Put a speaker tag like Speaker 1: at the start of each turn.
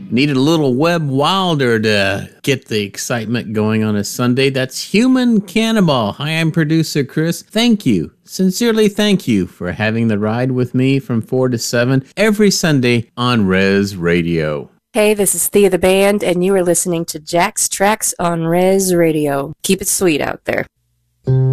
Speaker 1: Needed a little Webb Wilder to get the excitement going on a Sunday. That's Human Cannibal. Hi, I'm producer Chris. Thank you. Sincerely thank you for having the ride with me from 4 to 7 every Sunday on Res Radio.
Speaker 2: Hey, this is Thea the Band, and you are listening to Jack's Tracks on Res Radio. Keep it sweet out there.